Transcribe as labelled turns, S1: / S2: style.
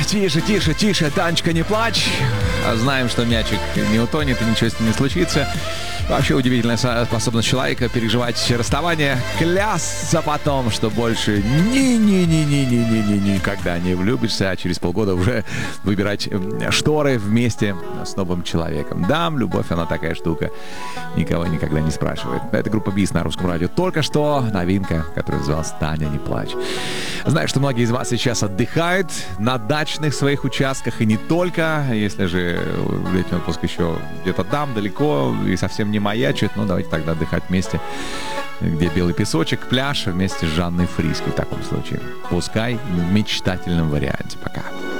S1: Тише, тише, тише, Танечка, не плачь. Знаем, что мячик не утонет и ничего с ним не случится. Вообще удивительная способность человека переживать расставание, клясться потом, что больше никогда не влюбишься, а через полгода уже выбирать шторы вместе с новым человеком. Да, любовь, она такая штука, никого никогда не спрашивает. Это группа БИС на Русском радио. Только что новинка, которая называлась «Таня, не плачь». Знаю, что многие из вас сейчас отдыхают на дачных своих участках, и не только. Если же летний отпуск еще где-то там, далеко, и совсем не маячит, ну, давайте тогда отдыхать вместе, где белый песочек, пляж, вместе с Жанной Фриске в таком случае. Пускай в мечтательном варианте. Пока.